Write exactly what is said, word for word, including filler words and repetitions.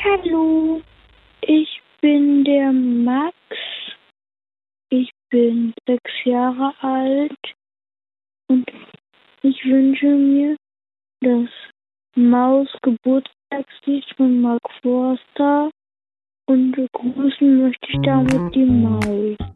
Hallo, ich bin der Max. Ich bin sechs Jahre alt und ich wünsche mir das Maus-Geburtstagslied von Mark Forster und begrüßen möchte ich damit die Maus.